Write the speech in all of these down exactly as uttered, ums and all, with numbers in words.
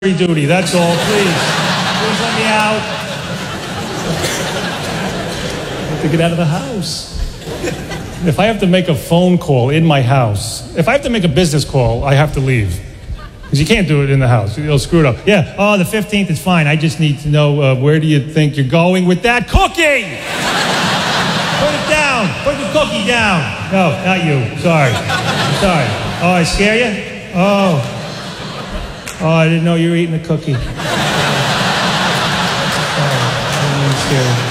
duty, that's all, please. Please let me out. I have to get out of the house. If I have to make a phone call in my house, if I have to make a business call, I have to leave. Because you can't do it in the house. You'll screw it up. Yeah, oh, the fifteenth is fine. I just need to know uh, where do you think you're going with that cookie? Put it down. Put the cookie down. No, not you. Sorry. Sorry. Oh, I scare you? Oh. Oh, I didn't know you were eating a cookie. Sorry. I didn't mean to scare you.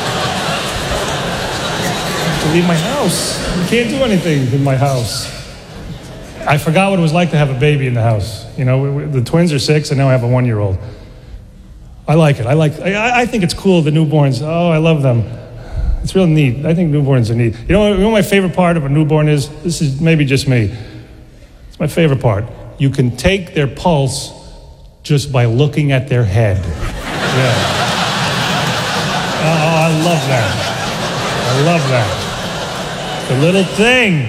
I have to leave my house. You can't do anything in my house. I forgot what it was like to have a baby in the house. You know, we, we, the twins are six, and now I have a one-year-old. I like it. I like. I, I think it's cool, the newborns. Oh, I love them. It's real neat. I think newborns are neat. You know, you know what my favorite part of a newborn is? This is maybe just me. It's my favorite part. You can take their pulse just by looking at their head. Yeah. Oh, I love that. I love that. The little thing.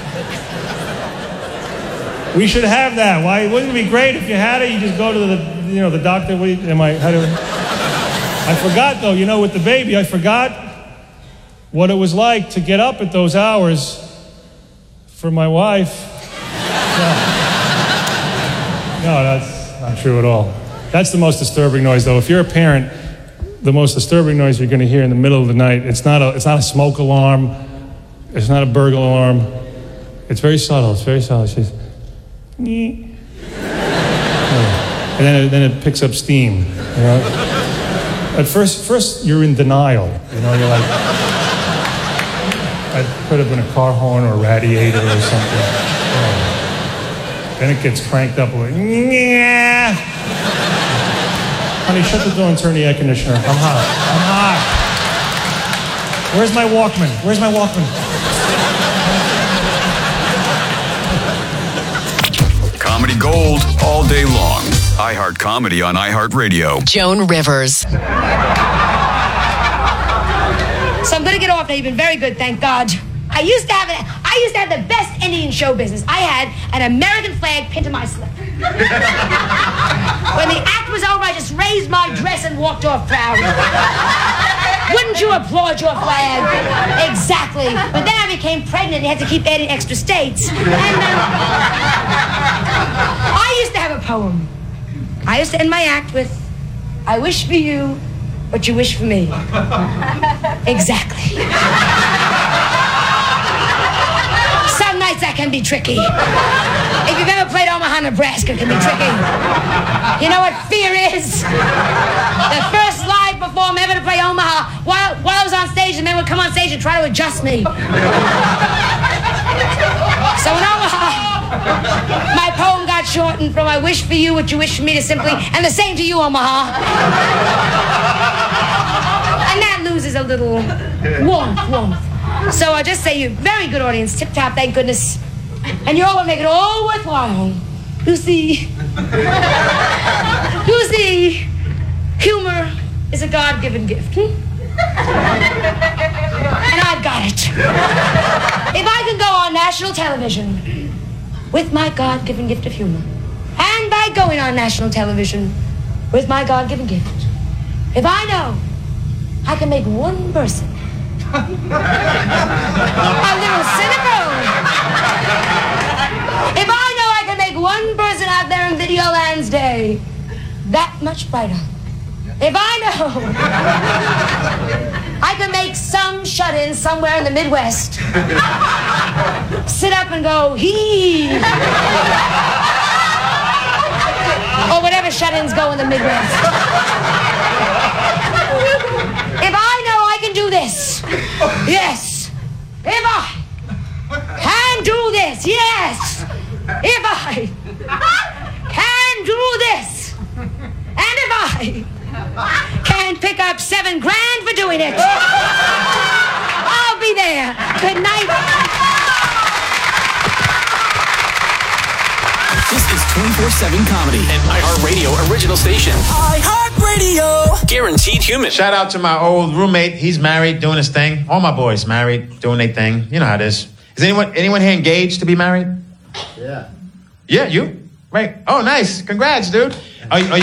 We should have that. Why? Wouldn't it be great if you had it? You just go to the, you know, the doctor. What do you, am I? How do? I forgot though. You know, with the baby, I forgot what it was like to get up at those hours for my wife. Yeah. No, that's not true at all. That's the most disturbing noise, though. If you're a parent, the most disturbing noise you're going to hear in the middle of the night, it's not a, it's not a smoke alarm. It's not a burglar alarm. It's very subtle. It's very subtle. She's, yeah. And then it, then it picks up steam. You know? At first, first you're in denial. You know, you're like, I could have been a car horn or a radiator or something. Yeah. Then it gets cranked up like, yeah. Honey, shut the door and turn the air conditioner. I'm hot. I'm hot. Where's my Walkman? Where's my Walkman? Comedy gold all day long. iHeart Comedy on iHeartRadio. Joan Rivers. So I'm going to get off now. You've been very good, thank God. I used to have an, I used to have the best ending in show business. I had an American flag pinned to my slip. When the act was over, I just raised my dress and walked off proud. Wouldn't you applaud your flag? Exactly. But then I became pregnant and had to keep adding extra states. And um, I used to have a poem. I used to end my act with, I wish for you what you wish for me. Exactly. Some nights that can be tricky. If you've ever played Omaha, Nebraska, it can be tricky. You know what fear is? The first live performer ever to play Omaha, while, while I was on stage, the men would come on stage and try to adjust me. So in Omaha, my poem got shortened from I wish for you what you wish for me to simply, and the same to you, Omaha. And that loses a little warmth, warmth. So I just say you're a very good audience, tip-top, thank goodness. And you all will make it all worthwhile. You see, you see, humor is a God-given gift. Hmm? And I've got it. If I can go on national television with my God-given gift of humor, and by going on national television with my God-given gift, if I know I can make one person a little cynical. If I know I can make one person out there in Videoland's day that much brighter. If I know I can make some shut-in somewhere in the Midwest sit up and go, hee. Or whatever shut-ins go in the Midwest. If I know I can do this, yes. If I can do this, yes. If I can do this, and if I can pick up seven grand for doing it, I'll be there. Good night. This is twenty-four seven Comedy, an iHeartRadio original station. iHeartRadio. Guaranteed human. Shout out to my old roommate. He's married, doing his thing. All my boys married, doing their thing. You know how it is. Is anyone anyone here engaged to be married? Yeah. Yeah, you? Right. Oh, nice. Congrats, dude. Are, you- are you